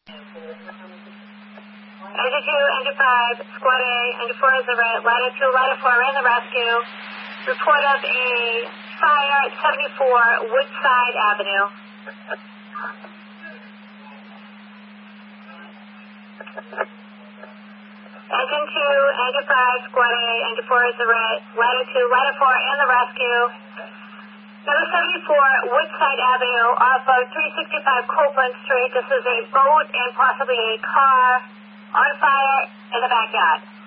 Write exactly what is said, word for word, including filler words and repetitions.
Engine two, Engine five, Squad A, Engine four is the red, Ladder two, Ladder four in the rescue. Report of a fire at seventy-four Woodside Avenue. Engine two, Engine five, Squad A, Engine four is the red, Ladder two, Ladder four in the rescue. Number seventy-four Woodside Avenue off of three sixty-five Copeland Street. This is a boat and possibly a car on fire in the backyard.